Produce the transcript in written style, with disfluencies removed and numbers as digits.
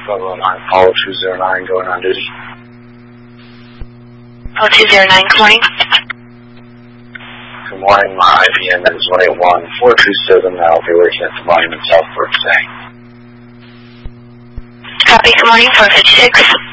Bravo 9, Apollo 209 going on duty. Apollo 209, good morning. Good morning, my IPN is 181-427. I'll be working at the monument Southport today. Copy, good morning, 456.